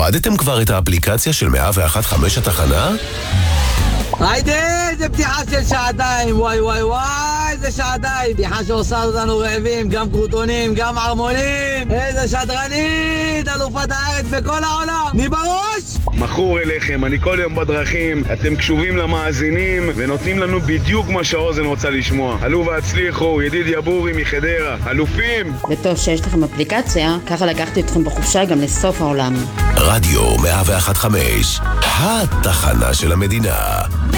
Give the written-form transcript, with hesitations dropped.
הורדתם כבר את האפליקציה של 101.5 התחנה? היידה, זה פתיחה של שעתיים, וואי וואי וואי, זה שעתיים. פתיחה שעושה אותנו רעבים, גם קרוטונים, גם ערמונים. איזה שדרנית, אלופת הארץ בכל העולם. מי בראש? מכור אליכם, אני כל יום בדרכים, אתם קשובים למאזינים ונותנים לנו בדיוק מה שהאוזן רוצה לשמוע. עלו והצליחו, ידיד יבורי מחדרה, אלופים. וטוב שיש לכם אפליקציה, ככה לקחתי אתכם בחופשה גם לסוף העולם. רדיו 101.5, התחנה של המדינה.